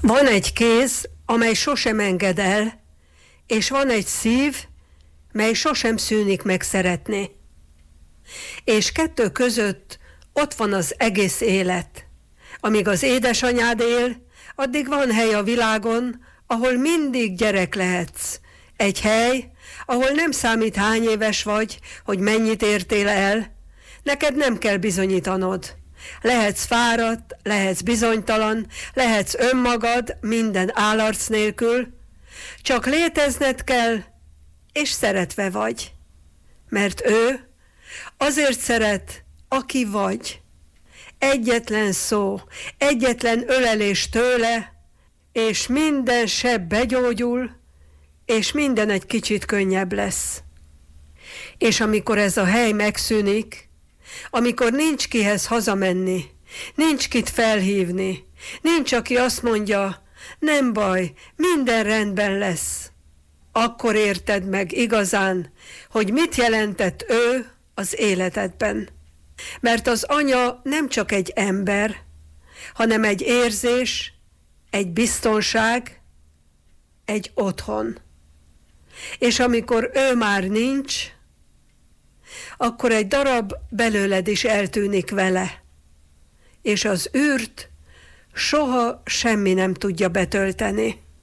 Van egy kéz, amely sosem enged el, és van egy szív, mely sosem szűnik meg szeretni. És kettő között ott van az egész élet. Amíg az édesanyád él, addig van hely a világon, ahol mindig gyerek lehetsz. Egy hely, ahol nem számít hány éves vagy, hogy mennyit értél el. Neked nem kell bizonyítanod. Lehetsz fáradt, lehetsz bizonytalan, lehetsz önmagad minden állarc nélkül. Csak létezned kell, és szeretve vagy. Mert ő azért szeret, aki vagy. Egyetlen szó, egyetlen ölelés tőle, és minden seb begyógyul, és minden egy kicsit könnyebb lesz. És amikor ez a hely megszűnik, amikor nincs kihez hazamenni, nincs kit felhívni, nincs, aki azt mondja, nem baj, minden rendben lesz, akkor érted meg igazán, hogy mit jelentett ő az életedben. Mert az anya nem csak egy ember, hanem egy érzés, egy biztonság, egy otthon. És amikor ő már nincs, akkor egy darab belőled is eltűnik vele, és az űrt soha semmi nem tudja betölteni.